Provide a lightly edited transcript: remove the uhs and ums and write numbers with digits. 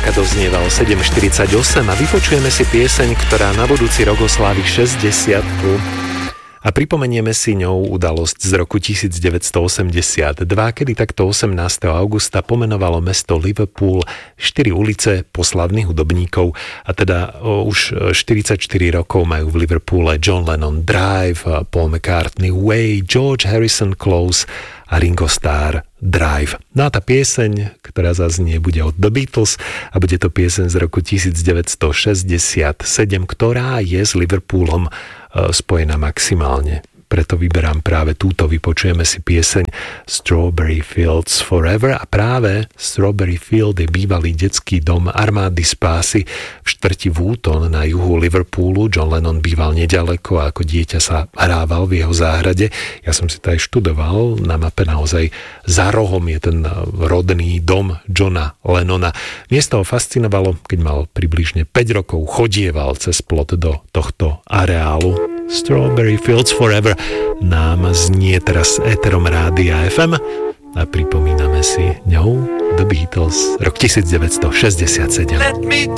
Amerika doznieva o 7.48 a vypočujeme si pieseň, ktorá na budúci rok oslávi 60-ku. A pripomenieme si ňou udalosť z roku 1982, kedy takto 18. augusta pomenovalo mesto Liverpool 4 ulice po slavných hudobníkov. A teda už 44 rokov majú v Liverpoole John Lennon Drive, Paul McCartney Way, George Harrison Close a Ringo Starr Drive. No a tá pieseň, ktorá zaznie, bude od The Beatles a bude to pieseň z roku 1967, ktorá je s Liverpoolom spojená maximálne. Preto vyberám práve túto, vypočujeme si pieseň Strawberry Fields Forever a práve Strawberry Field je bývalý detský dom armády spásy v štvrti Woolton na juhu Liverpoolu. John Lennon býval nedaleko a ako dieťa sa hrával v jeho záhrade. Ja som si to aj študoval, na mape naozaj za rohom je ten rodný dom Johna Lennona. Mne z toho fascinovalo, keď mal približne 5 rokov, chodieval cez plot do tohto areálu. Strawberry Fields Forever nám znie teraz éterom Rádia FM a pripomíname si ňou The Beatles, rok 1967.